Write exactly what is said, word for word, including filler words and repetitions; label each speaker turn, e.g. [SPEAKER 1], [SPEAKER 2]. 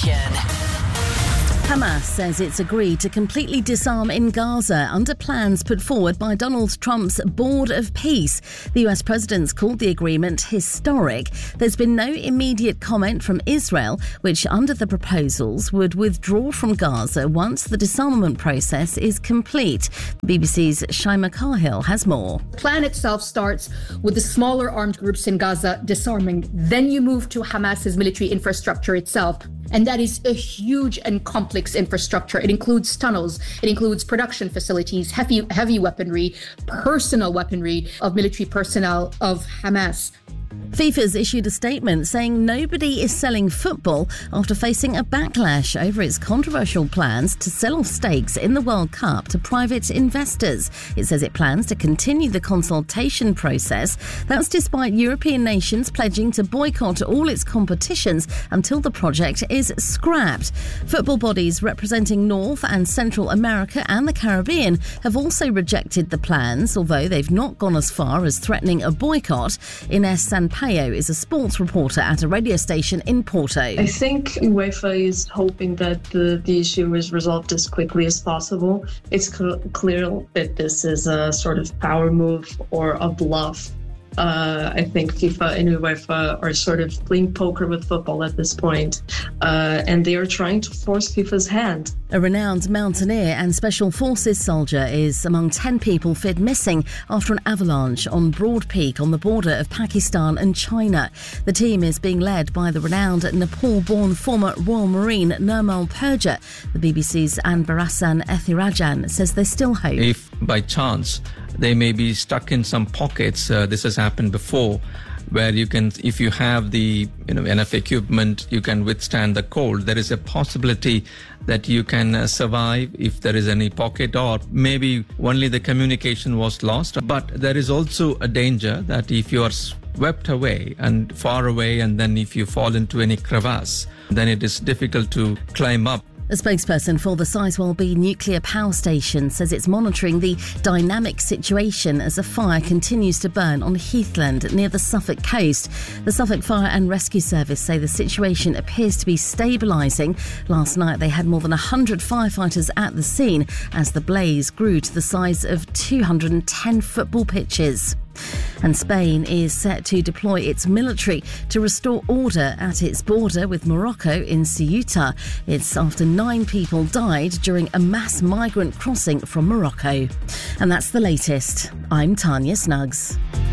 [SPEAKER 1] Nation.
[SPEAKER 2] Hamas says it's agreed to completely disarm in Gaza under plans put forward by Donald Trump's Board of Peace. The U S president's called the agreement historic. There's been no immediate comment from Israel, which under the proposals would withdraw from Gaza once the disarmament process is complete. B B C's Shaima Cahill has more.
[SPEAKER 3] The plan itself starts with the smaller armed groups in Gaza disarming. Then you move to Hamas's military infrastructure itself. And that is a huge and complex infrastructure. It includes tunnels, it includes production facilities, heavy, heavy weaponry, personal weaponry of military personnel of Hamas.
[SPEAKER 2] FIFA's issued a statement saying nobody is selling football after facing a backlash over its controversial plans to sell off stakes in the World Cup to private investors. It says it plans to continue the consultation process. That's despite European nations pledging to boycott all its competitions until the project is scrapped. Football bodies representing North and Central America and the Caribbean have also rejected the plans, although they've not gone as far as threatening a boycott. Ines Sanpayo is a sports reporter at a radio station in Porto.
[SPEAKER 4] I think UEFA is hoping that the, the issue is resolved as quickly as possible. It's cl- clear that this is a sort of power move or a bluff. Uh, I think FIFA and UEFA are sort of playing poker with football at this point, uh, and they are trying to force FIFA's hand.
[SPEAKER 2] A renowned mountaineer and special forces soldier is among ten people feared missing after an avalanche on Broad Peak on the border of Pakistan and China. The team is being led by the renowned Nepal-born former Royal Marine Nirmal Purja. The B B C's Anbarasan Ethirajan says there's still hope.
[SPEAKER 5] If by chance they may be stuck in some pockets, uh, this has happened before, where you can, if you have the you know enough equipment, you can withstand the cold. There is a possibility that you can uh, survive if there is any pocket, or maybe only the communication was lost. But there is also a danger that if you are swept away and far away, and then if you fall into any crevasse, then it is difficult to climb up.
[SPEAKER 2] A spokesperson for the Sizewell B nuclear power station says it's monitoring the dynamic situation as a fire continues to burn on Heathland near the Suffolk coast. The Suffolk Fire and Rescue Service say the situation appears to be stabilising. Last night they had more than one hundred firefighters at the scene as the blaze grew to the size of two hundred ten football pitches. And Spain is set to deploy its military to restore order at its border with Morocco in Ceuta. It's after nine people died during a mass migrant crossing from Morocco. And that's the latest. I'm Tanya Snuggs.